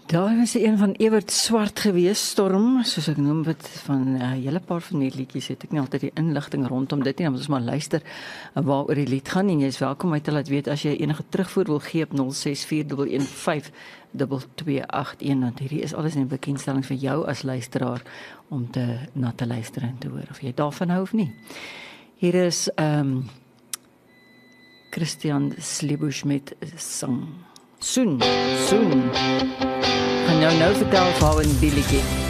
Daar was een van Ewert Swart gewees, Storm, soos ek noem dit, van 'n hele paar van die liedjies, het ek nie altyd die inligting rondom dit nie, dan moet ons maar luister waaroor die lied gaan, en jy is welkom uit te laat weet as jy enige terugvoer wil gee op 0641152281, want hierdie is alles 'n bekendstelling vir jou as luisteraar, om na te luister en te hoor, of jy daarvan hou of nie. Hier is Christian Slebusch met sang. Soen. Gaan jou nou vertel waar in die liedjie.